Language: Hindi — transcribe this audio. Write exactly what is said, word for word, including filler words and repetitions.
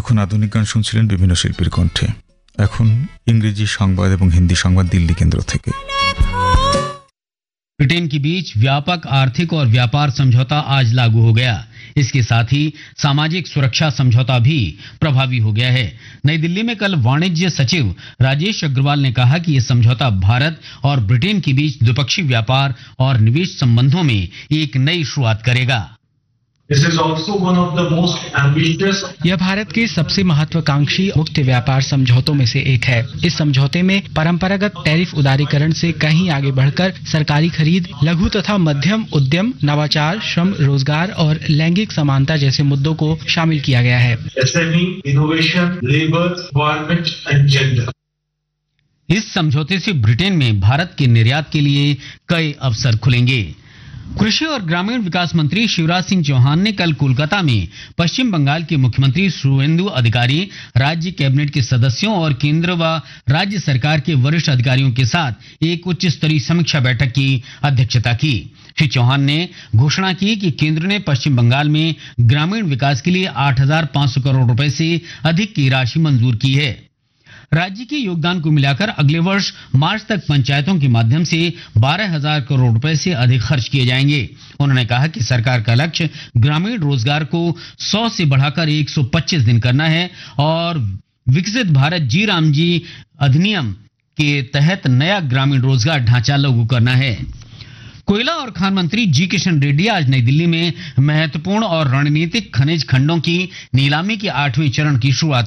এতক্ষণ আধুনিক গান শুনছিলেন বিভিন্ন শিল্পীর কণ্ঠে। এখন ইংরেজি সংবাদ এবং হিন্দি সংবাদ দিল্লি কেন্দ্র থেকে। ब्रिटेन के बीच व्यापक आर्थिक और व्यापार समझौता आज लागू हो गया। इसके साथ ही सामाजिक सुरक्षा समझौता भी प्रभावी हो गया है। नई दिल्ली में कल वाणिज्य सचिव राजेश अग्रवाल ने कहा कि यह समझौता भारत और ब्रिटेन के बीच द्विपक्षीय व्यापार और निवेश संबंधों में एक नई शुरुआत करेगा। This is also one of the most ambitious. यह भारत के सबसे महत्वाकांक्षी मुक्त व्यापार समझौतों में से एक है। इस समझौते में परंपरागत टैरिफ उदारीकरण से कहीं आगे बढ़कर सरकारी खरीद, लघु तथा मध्यम उद्यम, नवाचार, श्रम, रोजगार और लैंगिक समानता जैसे मुद्दों को शामिल किया गया है। S M E, innovation, labour, environment and gender. इस समझौते से ब्रिटेन में भारत के निर्यात के लिए कई अवसर खुलेंगे। कृषि और ग्रामीण विकास मंत्री शिवराज सिंह चौहान ने कल कोलकाता में पश्चिम बंगाल के मुख्यमंत्री शुवेंदु अधिकारी, राज्य कैबिनेट के सदस्यों और केंद्र व राज्य सरकार के वरिष्ठ अधिकारियों के साथ एक उच्च स्तरीय समीक्षा बैठक की अध्यक्षता की। श्री चौहान ने घोषणा की कि केंद्र ने पश्चिम बंगाल में ग्रामीण विकास के लिए आठ हजार पांच सौ करोड़ रुपए से अधिक की राशि मंजूर की है। राज्य के योगदान को मिलाकर अगले वर्ष मार्च तक पंचायतों के माध्यम से बारह हजार करोड़ रुपए से अधिक खर्च किए जाएंगे। उन्होंने कहा कि सरकार का लक्ष्य ग्रामीण रोजगार को सौ से बढ़ाकर एक सौ पच्चीस दिन करना है और विकसित भारत जी राम जी अधिनियम के तहत नया ग्रामीण रोजगार ढांचा लागू करना है। कोयला और खान मंत्री जी किशन रेड्डी आज नई दिल्ली में महत्वपूर्ण और रणनीतिक खनिज खंडों की नीलामी के आठवें चरण की शुरुआत